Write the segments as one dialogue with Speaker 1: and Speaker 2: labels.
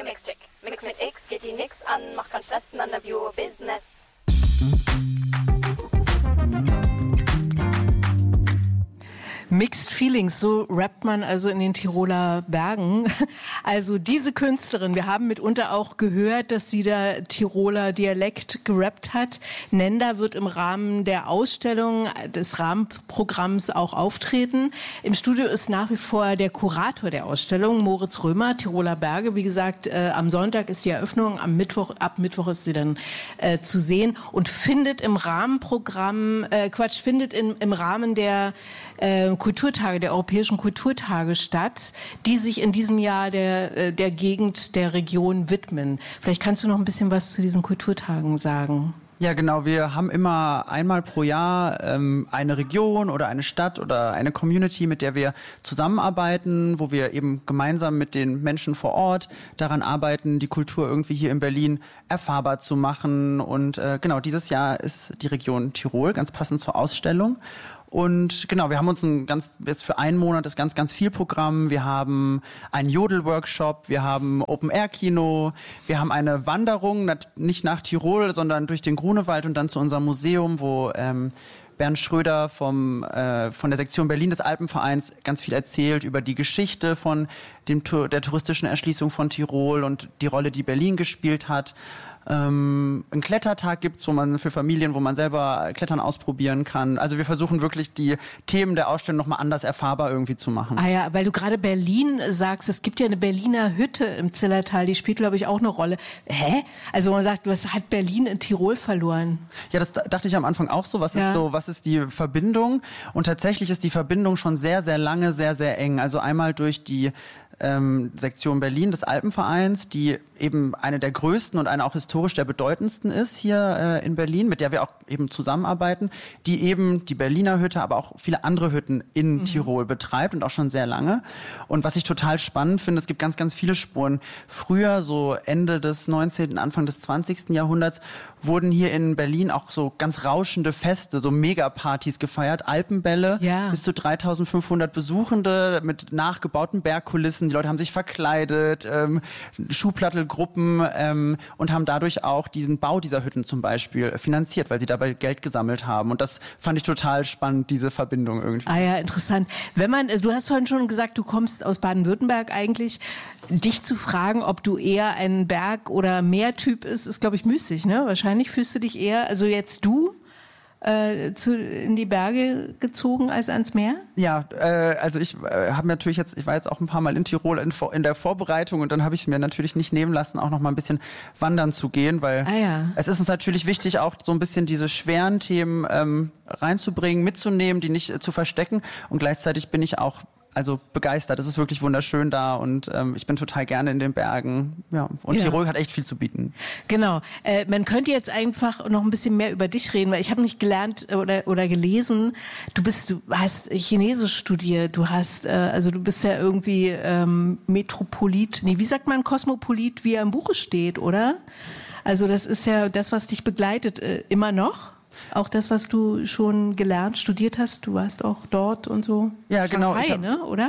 Speaker 1: Mixchick. Mix mit X, geht die nix an, macht keinen Stress, none of your business.
Speaker 2: Mixed Feelings, so rappt man also in den Tiroler Bergen. Also diese Künstlerin, wir haben mitunter auch gehört, dass sie da Tiroler Dialekt gerappt hat. Nenda wird im Rahmen der Ausstellung, des Rahmenprogramms auch auftreten. Im Studio ist nach wie vor der Kurator der Ausstellung, Moritz Römer, Tiroler Berge. Wie gesagt, am Sonntag ist die Eröffnung, ab Mittwoch ist sie dann zu sehen und findet im Rahmenprogramm, im Rahmen der Kulturtage, der Europäischen Kulturtage statt, die sich in diesem Jahr der Gegend, der Region widmen. Vielleicht kannst du noch ein bisschen was zu diesen Kulturtagen sagen.
Speaker 3: Ja, genau. Wir haben immer einmal pro Jahr eine Region oder eine Stadt oder eine Community, mit der wir zusammenarbeiten, wo wir eben gemeinsam mit den Menschen vor Ort daran arbeiten, die Kultur irgendwie hier in Berlin erfahrbar zu machen. Und genau, dieses Jahr ist die Region Tirol, ganz passend zur Ausstellung. Und genau, wir haben uns jetzt für einen Monat ist ganz viel Programm. Wir haben einen Jodel-Workshop, wir haben Open-Air-Kino, wir haben eine Wanderung, nicht nach Tirol, sondern durch den Grunewald und dann zu unserem Museum, wo Bernd Schröder von der Sektion Berlin des Alpenvereins ganz viel erzählt über die Geschichte von der touristischen Erschließung von Tirol und die Rolle, die Berlin gespielt hat. Einen Klettertag gibt's, wo man selber Klettern ausprobieren kann. Also wir versuchen wirklich die Themen der Ausstellung nochmal anders erfahrbar irgendwie zu machen.
Speaker 2: Ah ja, weil du gerade Berlin sagst, es gibt ja eine Berliner Hütte im Zillertal, die spielt, glaube ich, auch eine Rolle. Hä? Also man sagt, was hat Berlin in Tirol verloren? Ja, das dachte ich am Anfang auch so. Was ist die Verbindung? Und tatsächlich ist die Verbindung schon sehr, sehr lange, sehr, sehr eng. Also einmal durch die Sektion Berlin des Alpenvereins, die eben eine der größten und eine auch historisch der bedeutendsten ist hier in Berlin, mit der wir auch eben zusammenarbeiten, die eben die Berliner Hütte, aber auch viele andere Hütten in Tirol betreibt und auch schon sehr lange. Und was ich total spannend finde, es gibt ganz, ganz viele Spuren. Früher, so Ende des 19., Anfang des 20. Jahrhunderts, wurden hier in Berlin auch so ganz rauschende Feste, so Megapartys gefeiert, Alpenbälle, bis zu 3.500 Besuchende mit nachgebauten Bergkulissen. Die Leute haben sich verkleidet, Schuhplattelgruppen und haben dadurch auch diesen Bau dieser Hütten zum Beispiel finanziert, weil sie dabei Geld gesammelt haben. Und das fand ich total spannend, diese Verbindung irgendwie. Ah ja, interessant. Du hast vorhin schon gesagt, du kommst aus Baden-Württemberg eigentlich. Dich zu fragen, ob du eher ein Berg- oder Meertyp ist glaube ich, müßig, ne? Wahrscheinlich fühlst du dich eher, also jetzt in die Berge gezogen als ans Meer? Ja, also ich habe natürlich ich war jetzt auch ein paar Mal in Tirol in der Vorbereitung und dann habe ich es mir natürlich nicht nehmen lassen, auch noch mal ein bisschen wandern zu gehen, weil es ist uns natürlich wichtig, auch so ein bisschen diese schweren Themen reinzubringen, mitzunehmen, die nicht zu verstecken und gleichzeitig bin ich auch begeistert. Es ist wirklich wunderschön da und ich bin total gerne in den Bergen. Ja, und Tirol hat echt viel zu bieten. Genau. Man könnte jetzt einfach noch ein bisschen mehr über dich reden, weil ich habe nicht gelernt oder gelesen. Du hast Chinesisch studiert. Du bist ja irgendwie Metropolit. Nee, wie sagt man Kosmopolit, wie er im Buche steht, oder? Also das ist ja das, was dich begleitet, immer noch. Auch das, was du schon studiert hast, du warst auch dort und so. Ja, genau. Shanghai, oder?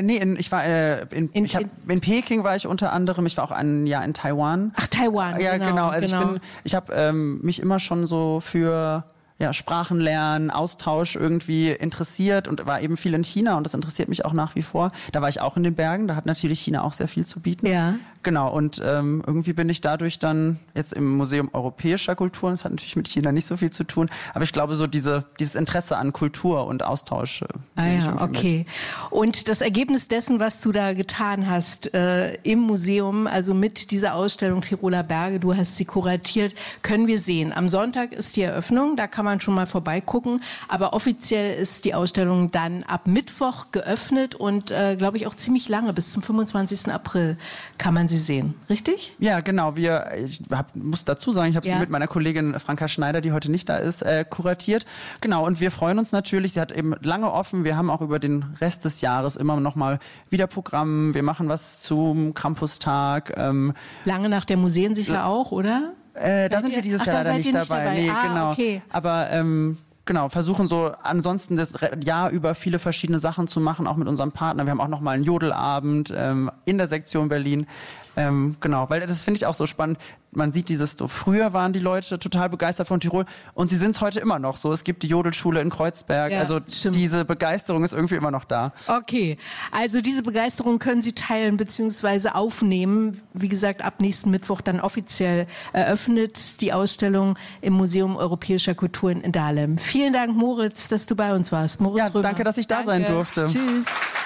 Speaker 2: In Peking war ich unter anderem. Ich war auch ein Jahr in Taiwan. Ach, Taiwan. Ja, genau. Also ich habe mich immer schon so für Sprachenlernen, Austausch irgendwie interessiert und war eben viel in China und das interessiert mich auch nach wie vor. Da war ich auch in den Bergen, da hat natürlich China auch sehr viel zu bieten. Ja. Genau, und irgendwie bin ich dadurch dann jetzt im Museum Europäischer Kulturen, das hat natürlich mit China nicht so viel zu tun, aber ich glaube so dieses Interesse an Kultur und Austausch. Okay. Und das Ergebnis dessen, was du da getan hast im Museum, also mit dieser Ausstellung Tiroler Berge, du hast sie kuratiert, können wir sehen. Am Sonntag ist die Eröffnung, da kann man schon mal vorbeigucken, aber offiziell ist die Ausstellung dann ab Mittwoch geöffnet und glaube ich auch ziemlich lange, bis zum 25. April kann man sie sehen, richtig? Ja, genau. Ich muss dazu sagen, ich habe sie mit meiner Kollegin Franka Schneider, die heute nicht da ist, kuratiert. Genau, und wir freuen uns natürlich, sie hat eben lange offen, wir haben auch über den Rest des Jahres immer noch mal wieder Programm, wir machen was zum Campustag. Lange nach der Museen sicher auch, oder? Da sind wir dieses Jahr leider nicht dabei. Nee, genau. Okay. Aber genau, versuchen so ansonsten das Jahr über viele verschiedene Sachen zu machen, auch mit unserem Partner. Wir haben auch nochmal einen Jodelabend in der Sektion Berlin. Genau, weil das finde ich auch so spannend. Man sieht so früher waren die Leute total begeistert von Tirol und sie sind es heute immer noch so. Es gibt die Jodelschule in Kreuzberg, also stimmt. Diese Begeisterung ist irgendwie immer noch da.
Speaker 4: Okay, also diese Begeisterung können Sie teilen bzw. aufnehmen. Wie gesagt, ab nächsten Mittwoch dann offiziell eröffnet die Ausstellung im Museum Europäischer Kulturen in Dahlem. Vielen Dank, Moritz, dass du bei uns warst. Moritz Römer.
Speaker 2: Danke, dass ich da sein durfte.
Speaker 4: Tschüss.